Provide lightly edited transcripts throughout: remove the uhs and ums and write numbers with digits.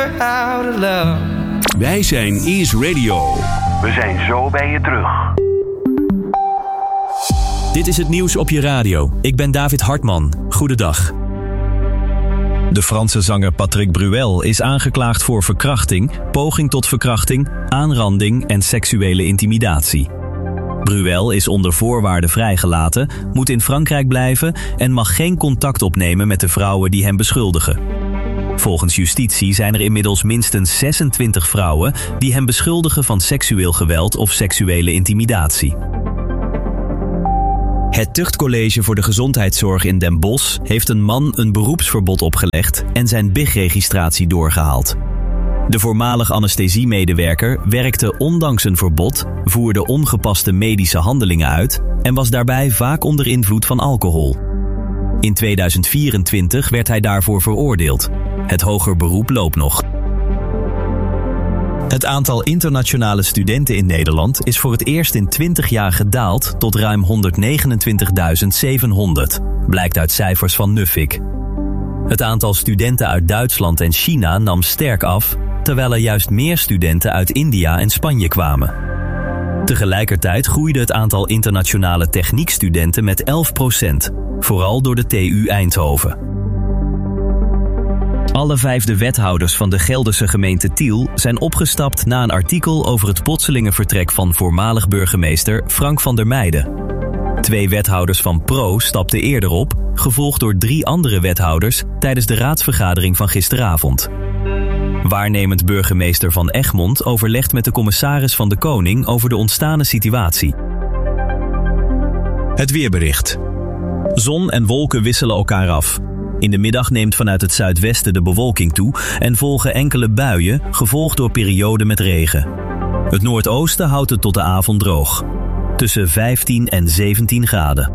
How to love. Wij zijn Ease Radio. We zijn zo bij je terug. Dit is het nieuws op je radio. Ik ben David Hartman. Goedendag. De Franse zanger Patrick Bruel is aangeklaagd voor verkrachting, poging tot verkrachting, aanranding en seksuele intimidatie. Bruel is onder voorwaarden vrijgelaten, moet in Frankrijk blijven en mag geen contact opnemen met de vrouwen die hem beschuldigen. Volgens justitie zijn er inmiddels minstens 26 vrouwen die hem beschuldigen van seksueel geweld of seksuele intimidatie. Het Tuchtcollege voor de Gezondheidszorg in Den Bosch heeft een man een beroepsverbod opgelegd en zijn BIG-registratie doorgehaald. De voormalig anesthesiemedewerker werkte ondanks een verbod, voerde ongepaste medische handelingen uit en was daarbij vaak onder invloed van alcohol. In 2024 werd hij daarvoor veroordeeld. Het hoger beroep loopt nog. Het aantal internationale studenten in Nederland is voor het eerst in 20 jaar gedaald tot ruim 129.700, blijkt uit cijfers van Nuffic. Het aantal studenten uit Duitsland en China nam sterk af, terwijl er juist meer studenten uit India en Spanje kwamen. Tegelijkertijd groeide het aantal internationale techniekstudenten met 11%, vooral door de TU Eindhoven. Alle 5 wethouders van de Gelderse gemeente Tiel zijn opgestapt na een artikel over het plotselinge vertrek van voormalig burgemeester Frank van der Meijden. 2 wethouders van PRO stapten eerder op, gevolgd door 3 andere wethouders tijdens de raadsvergadering van gisteravond. Waarnemend burgemeester van Egmond overlegt met de commissaris van de Koning over de ontstane situatie. Het weerbericht. Zon en wolken wisselen elkaar af. In de middag neemt vanuit het zuidwesten de bewolking toe en volgen enkele buien, gevolgd door perioden met regen. Het noordoosten houdt het tot de avond droog. Tussen 15 en 17 graden.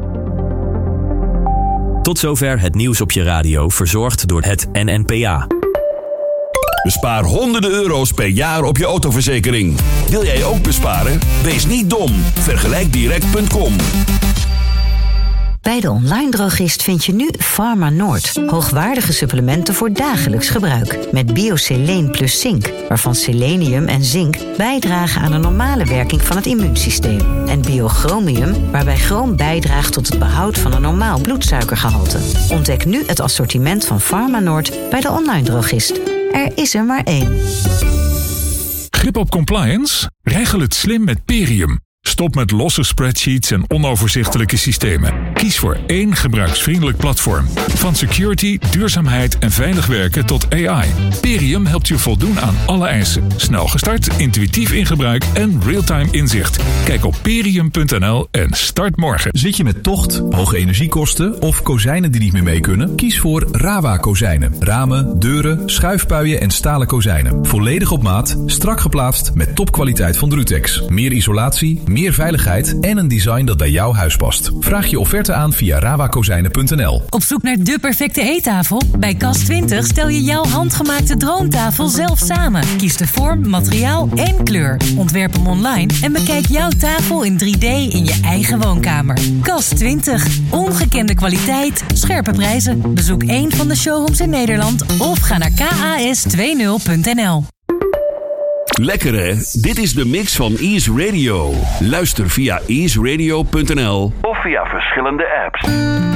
Tot zover het nieuws op je radio, verzorgd door het NNPA. Bespaar honderden euro's per jaar op je autoverzekering. Wil jij ook besparen? Wees niet dom. Vergelijkdirect.com. Bij de online drogist vind je nu Pharma Noord. Hoogwaardige supplementen voor dagelijks gebruik. Met Bioseleen plus zink, waarvan selenium en zink bijdragen aan de normale werking van het immuunsysteem. En Biochromium, waarbij chroom bijdraagt tot het behoud van een normaal bloedsuikergehalte. Ontdek nu het assortiment van Pharma Noord bij de online drogist. Er is er maar 1. Grip op compliance? Regel het slim met Perium. Stop met losse spreadsheets en onoverzichtelijke systemen. Kies voor 1 gebruiksvriendelijk platform. Van security, duurzaamheid en veilig werken tot AI. Perium helpt je voldoen aan alle eisen. Snel gestart, intuïtief in gebruik en real-time inzicht. Kijk op perium.nl en start morgen. Zit je met tocht, hoge energiekosten of kozijnen die niet meer mee kunnen? Kies voor Rawa kozijnen. Ramen, deuren, schuifpuien en stalen kozijnen. Volledig op maat, strak geplaatst met topkwaliteit van Drutex. Meer isolatie, meer veiligheid en een design dat bij jouw huis past. Vraag je offerte aan via rawakozijnen.nl. Op zoek naar de perfecte eettafel? Bij Kast20 stel je jouw handgemaakte droomtafel zelf samen. Kies de vorm, materiaal en kleur. Ontwerp hem online en bekijk jouw tafel in 3D in je eigen woonkamer. Kast20. Ongekende kwaliteit, scherpe prijzen. Bezoek een van de showrooms in Nederland of ga naar kas20.nl. Lekker hè? Dit is de mix van Ease Radio. Luister via easeradio.nl of via verschillende apps.